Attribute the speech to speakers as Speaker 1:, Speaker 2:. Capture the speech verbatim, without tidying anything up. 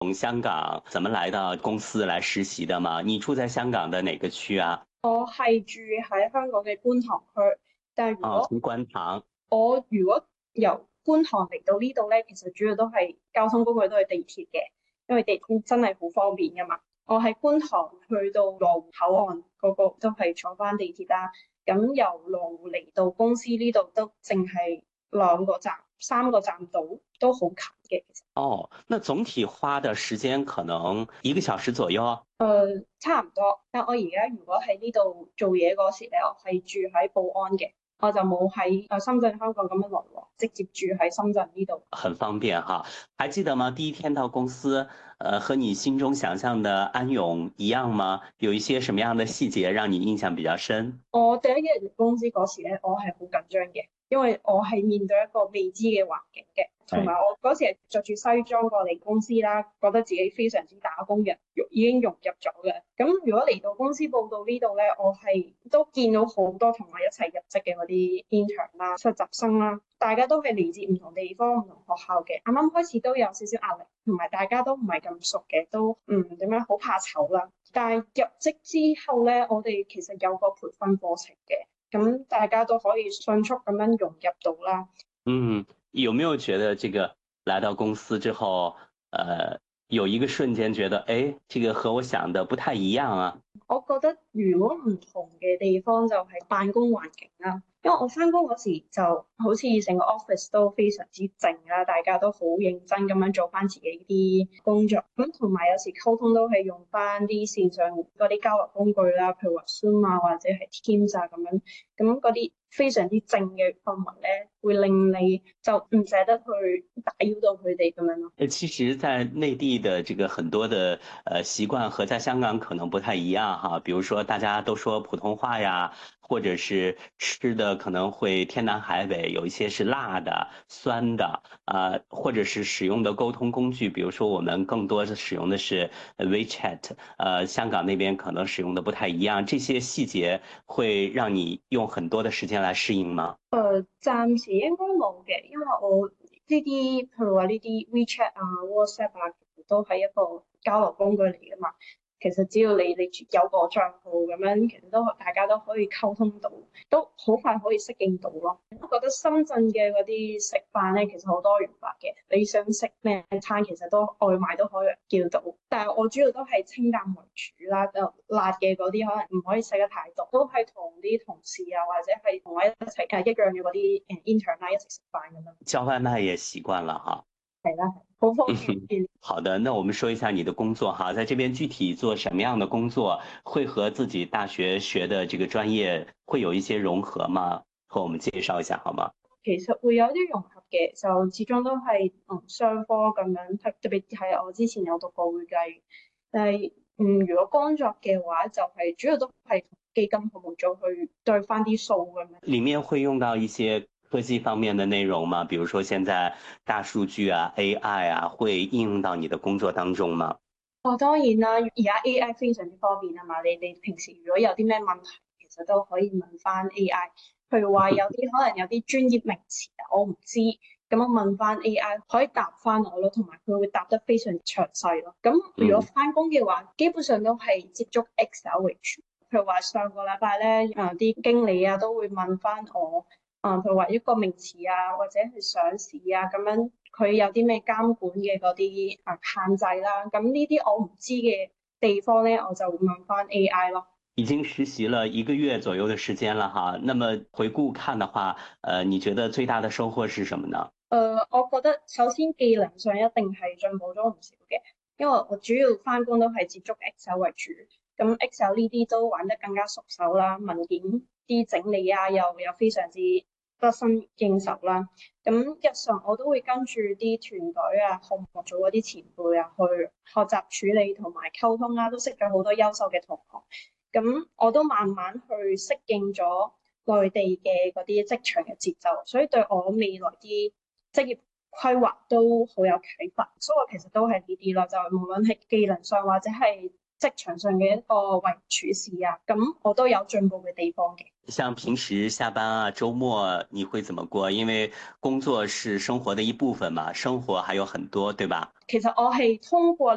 Speaker 1: 從香港怎麼來到公司來實習的嗎？你住在香港的哪個區啊？
Speaker 2: 我係住喺香港嘅觀塘區，但係如
Speaker 1: 哦，
Speaker 2: 果
Speaker 1: 住觀塘。
Speaker 2: 我如果由觀塘嚟到呢度咧，其實主要都係交通工具都係地鐵嘅，因為地鐵真係好方便噶嘛。我喺觀塘去到羅湖口岸嗰個都係坐翻地鐵啦。咁由羅湖嚟到公司呢度都淨係兩個站、三個站到，都好近嘅。其實
Speaker 1: 哦，那總體花的時間可能一個小時左右。
Speaker 2: 誒差唔多，但我而家如果喺呢度做嘢嗰時咧，我係住喺寶安嘅，我就冇喺誒深圳、香港咁樣來往，直接住喺深圳呢度。
Speaker 1: 很方便哈。還記得嗎？第一天到公司，呃，和你心中想象的安永一樣嗎？有一些什麼樣的細節讓你印象比較深？
Speaker 2: 我第一日入公司嗰時咧，我係好緊張嘅，因為我係面對一個未知嘅環境嘅，同埋我嗰時係着住西裝過嚟公司啦，覺得自己非常之打工人，已經融入咗嘅。咁如果嚟到公司報到呢度咧，我係都見到好多同我一齊入職嘅嗰啲 intern 啦、實習生啦，大家都係嚟自唔同地方、唔同學校嘅。啱啱開始都有少少壓力，同埋大家都唔係咁熟嘅，都唔點樣好怕醜啦。但係入職之後咧，我哋其實有個培訓課程嘅，咁大家都可以迅速咁樣融入到啦。
Speaker 1: 嗯，有沒有覺得這個來到公司之後，呃，有一個瞬間覺得，哎，這個和我想的不太一樣啊？
Speaker 2: 我覺得如果唔同嘅地方就係辦公環境啦，因為我翻工嗰時就好似成個 office 都非常之靜啦，大家都好認真咁樣做翻自己啲工作，咁同埋有時溝通都係用翻啲線上嗰啲交流工具啦，譬如話 Zoom 啊或者係 Teams 啊咁樣，咁嗰啲非常之靜嘅氛圍咧，會令你就唔捨得去打擾到佢哋咁樣咯。
Speaker 1: 呃，其實，在內地的這個很多的呃習慣和在香港可能不太一樣哈，比如說大家都說普通話呀，或者是吃的可能會天南海北，有一些是辣的、酸的，呃，或者是使用的溝通工具，比如說我們更多的使用的是 WeChat，呃，香港那邊可能使用的不太一樣，這些細節會讓你用很多的時間來適應嗎？
Speaker 2: 誒，暫時應該冇嘅，因為我呢啲譬如話呢啲 WeChat 啊、WhatsApp 啊，其實都係一個交流工具嚟㗎嘛。其實只要你你有個帳號咁樣，其實都大家都可以溝通到，都好快可以適應到咯。我覺得深圳嘅嗰啲食飯咧，其實好多元化嘅，你想食咩餐其實都外賣都可以叫到。但係我主要都係清淡為主啦，就辣嘅嗰啲可能唔可以食得太多，都係同啲同事啊或者係同我一齊誒一樣嘅嗰啲誒 intern 啦一齊食飯咁樣。
Speaker 1: 叫外賣也習慣了哈。
Speaker 2: 係啦，好方
Speaker 1: 嗯，
Speaker 2: 便。
Speaker 1: 好的，那我們說一下你的工作哈，在這邊具體做什麼樣的工作，會和自己大學學的這個專業會有一些融合嗎？和我們介紹一下好嗎？
Speaker 2: 其實會有啲融合嘅，就始終都係嗯商科咁樣，特特別係我之前有讀過會計，但係嗯如果工作嘅話，就係主要都係同基金服務組去對翻啲數咁樣。
Speaker 1: 裡面會用到一些科技方面的內容嗎？比如說現在大數據啊、A I 啊，會應用到你的工作當中嗎？
Speaker 2: 哦，當然啦，而家 A I 非常之方便啊嘛，你你平時如果有啲咩問題，其實都可以問翻 A I。譬如話有啲可能有啲專業名詞啊，我唔知，咁樣問翻 A I 可以答翻我咯，同埋佢會答得非常詳細咯。咁如果
Speaker 1: 嗯。
Speaker 2: 翻工嘅話，基本上都係接觸 Excel 為主。譬如話上個禮拜咧，誒啲經理啊都會問翻我。啊，譬如話一個名詞啊，或者係上市啊，咁樣佢有啲咩監管嘅嗰啲啊限制啦，咁呢啲我唔知嘅地方咧，我就會問翻 A I 咯。
Speaker 1: 已經實習了一個月左右的時間了哈，那麼回顧看的話，呃，你覺得最大的收穫是什麼呢？
Speaker 2: 誒、呃，我覺得首先技能上一定係進步咗唔少嘅，因為我主要翻工都係接觸 Excel 為主，咁 Excel 呢啲都玩得更加熟手啦，文件啲整理啊又又非常之得心應手啦。咁日常我都會跟住啲團隊啊、項目組嗰啲前輩啊去學習處理同埋溝通啦，都識咗好多優秀嘅同學。咁我都慢慢去適應咗內地嘅嗰啲職場嘅節奏，所以對我未來啲職業規劃都好有啟發。所以我其實都係呢啲咯，就無論係技能上或者係職場上嘅一個為人處事啊，咁我都有進步嘅地方嘅。
Speaker 1: 像平時下班啊、周末你會怎麼過？因為工作是生活的一部分嘛，生活還有很多，對吧？
Speaker 2: 其實我係通過